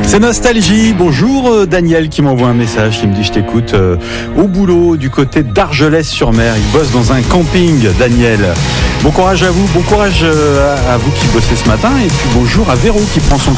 C'est Nostalgie. Bonjour Daniel qui m'envoie un message qui me dit je t'écoute au boulot du côté d'Argelès-sur-Mer. Il bosse dans un camping, Daniel. Bon courage à vous, bon courage à vous qui bossez ce matin. Et puis bonjour à Véro qui prend son